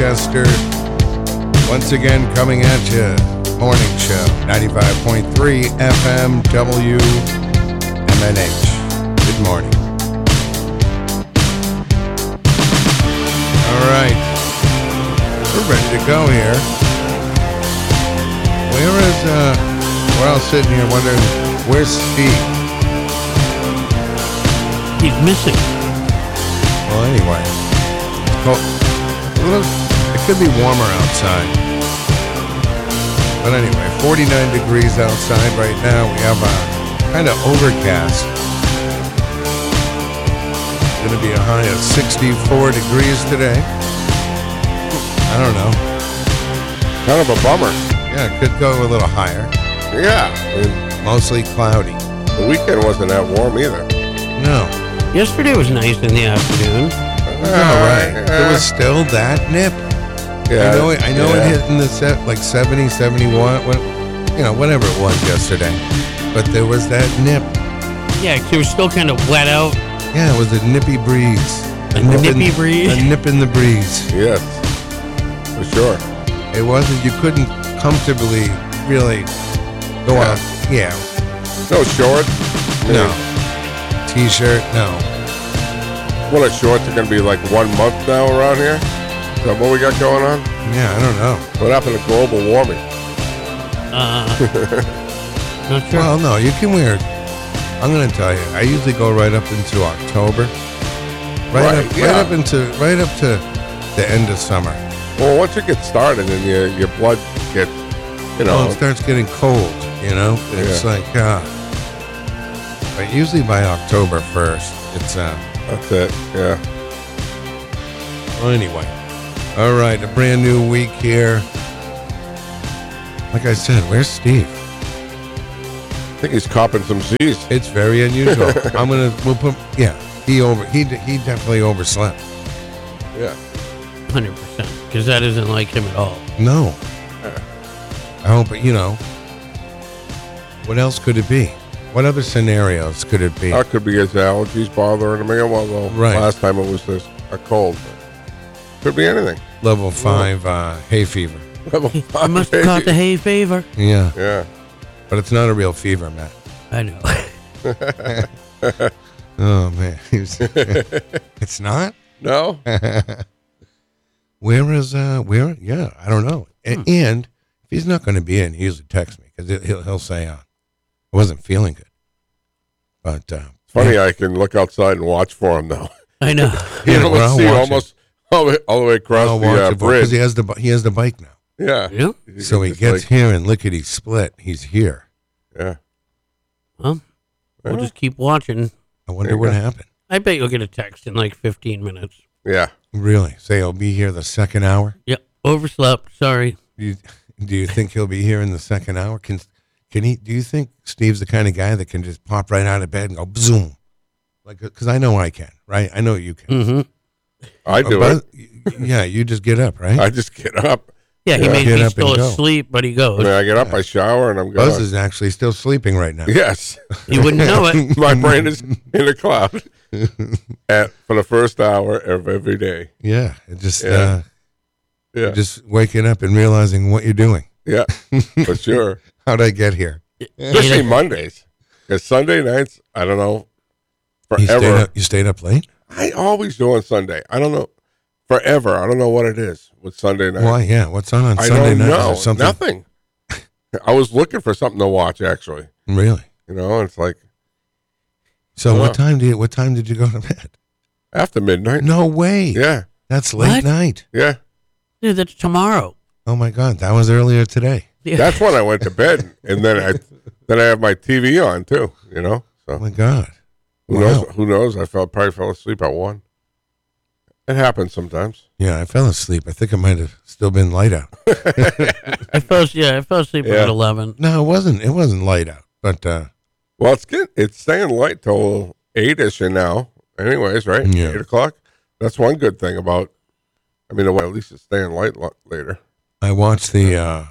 Rochester. Once again, coming at you. Morning show. 95.3 FM WMNH. Good morning. All right. We're ready to go here. We're all sitting here wondering, where's Steve? He's missing. Well, anyway. It could be warmer outside. But anyway, 49 degrees outside right now. We have a kind of overcast. It's going to be a high of 64 degrees today. I don't know. Kind of a bummer. Yeah, it could go a little higher. Yeah. Mostly cloudy. The weekend wasn't that warm either. No. Yesterday was nice in the afternoon. All right. It was still that nip. Yeah. I know it hit in the 70, 71, whatever it was yesterday. But there was that nip. Yeah, it was still kind of wet out. Yeah, it was a nippy breeze. A nippy breeze? A nip in the breeze. Yes. For sure. It wasn't, you couldn't comfortably really go out. Yeah. No shorts? No. T-shirt? No. What, shorts are going to be like 1 month now around here? Is that what we got going on? Yeah, I don't know. What happened to global warming? Not sure. Well, no, you can wear, I'm going to tell you, I usually go right up into October. Right up to the end of summer. Well, once it gets started and your blood gets, Well, it starts getting cold, It's like, but usually by October 1st, it's, that's it, yeah. Well, anyway. All right, a brand new week here. Like I said, where's Steve? I think he's copping some Z's. It's very unusual. He definitely overslept. Yeah. 100%. Because that isn't like him at all. No. I hope, what else could it be? What other scenarios could it be? That could be his allergies bothering him. Well, right. Last time it was a cold. Could be anything. Level 5 hay fever. Level 5 I must have caught the hay fever. Yeah. Yeah. But it's not a real fever, Matt. I know. Oh, man. It's not? No? Where? Yeah, I don't know. And if he's not going to be in, he usually texts me because he'll say, I wasn't feeling good. But funny, I can look outside and watch for him now. I know. You know, let's see almost all the way across the bridge. Because he has the bike now. Yeah. Yeah. So he gets here and lickety split. He's here. Yeah. Well, we'll just keep watching. I wonder what happened. I bet you'll get a text in like 15 minutes. Yeah. Really? Say he'll be here the second hour? Yep. Overslept. Sorry. Do you think he'll be here in the second hour? Can he? Do you think Steve's the kind of guy that can just pop right out of bed and go zoom? Like, because I know I can, right? I know you can. Mm-hmm. I do it. Yeah, you just get up, right? I just get up. Yeah, he may Get be up still and go. asleep, but he goes. I mean, I get up, I shower, and I'm going. Buzz is actually still sleeping right now. Yes. You wouldn't know it. My brain is in a cloud for the first hour of every day. Yeah, it just Yeah. just waking up and realizing what you're doing. Yeah, for sure. How'd I get here? Especially Mondays. Because Sunday nights, I don't know, forever. You stayed up late? I always do on Sunday. I don't know. Forever. I don't know what it is with Sunday night. Why? Yeah. What's on I Sunday don't night? know. Is there something? Nothing. I was looking for something to watch, actually. Really? It's like So what time did you go to bed? after midnight. No way. Yeah. That's late What? night. Yeah. Yeah, that's tomorrow. Oh my God, that was earlier today. Yeah. That's when I went to bed, and then I have my TV on too. Oh So my God. who knows? Who knows? I probably fell asleep at 1. It happens sometimes. Yeah, I fell asleep. I think it might have still been light out. I fell asleep Yeah. at 11. No, it wasn't. It wasn't light out. But Well, it's staying light till 8ish now. Anyways, right? Yeah. 8:00. That's one good thing about. At least it's staying light later. I watched the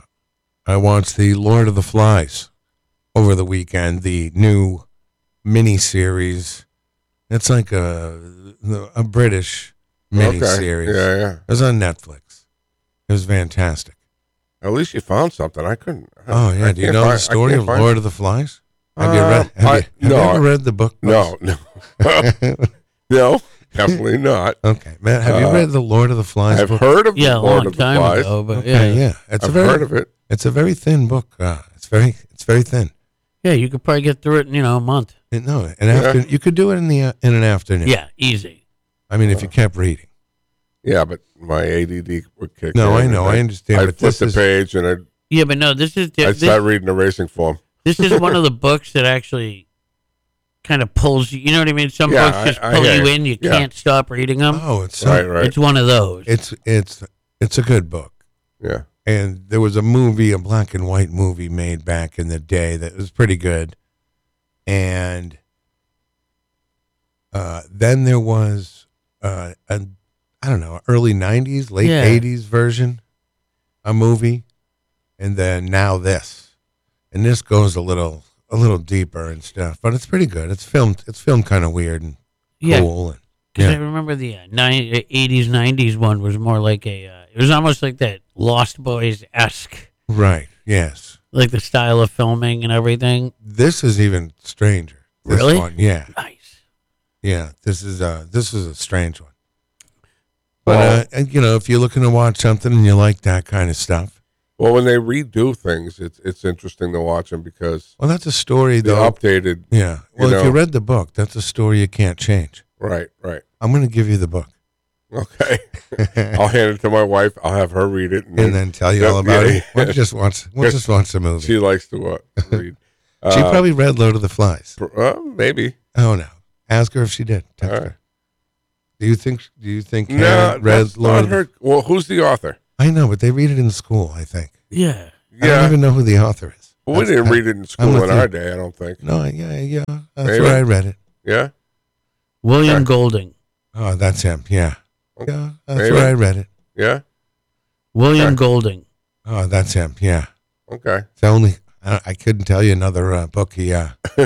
Lord of the Flies over the weekend. The new mini series. It's like a British mini series. Yeah, yeah. It was on Netflix. It was fantastic. At least you found something. I couldn't. Oh yeah, I do you can't know find- the story I of can't find- Lord of the Flies? Have you read? Have you no, ever read the book? No, no, definitely not. Okay, man. Have you read the Lord of the Flies I've book? heard of Yeah, the a Lord long of the time Flies. ago, but Okay, yeah. yeah. It's I've a very, heard of it. It's a very thin book. It's very thin. Yeah, you could probably get through it in, a month. You could do it in an afternoon. Yeah, easy. I mean, if you kept reading. Yeah, but my ADD would kick No, in. I know, I understand, I'd but flip this the is- page and I'd Yeah, but no, this start reading the racing form. this is one of the books that actually kind of pulls you. You know what I mean? Some Yeah, books just I pull hear you you. in. You Yeah. can't stop reading them. Oh, it's Right. It's one of those. It's a good book. Yeah. And there was a black and white movie made back in the day that was pretty good. And then there was early 90s, late Yeah. 80s version, a movie, and then now this. And this goes a little deeper and stuff, but it's pretty good. It's filmed kind of weird and Yeah, cool. And, because yeah. I remember the 80s, 90s one was more like it was almost like that Lost Boys-esque, Right. Yes. like the style of filming and everything. This is even stranger. This Really? one, yeah. Nice. Yeah, this is a strange one. But if you're looking to watch something and you like that kind of stuff, Well, when they redo things, it's interesting to watch them because well, that's a story they're though. updated. Yeah. Well, you if you know. read the book, that's a story you can't change. Right. I'm going to give you the book Okay. I'll hand it to my wife. I'll have her read it, and then tell you all about yeah, it. We'll just watch the movie. She likes to read. She probably read Lord of the Flies. Maybe. Oh no! Ask her if she did. Text All right. her. Do you think No, Karen read that's Lord not of the her. Well, who's the author? I know, but they read it in school, I think. Yeah. I don't even know who the author is. Well, we didn't read it in school with in you. our day, I don't think. No, yeah. That's Maybe. where I read it. Yeah? William Okay. Golding. Oh, that's him. Yeah. Okay. Yeah, that's Maybe. where I read it. Yeah? William Okay. Golding. Oh, that's him. Yeah. Okay. It's only I couldn't tell you another book he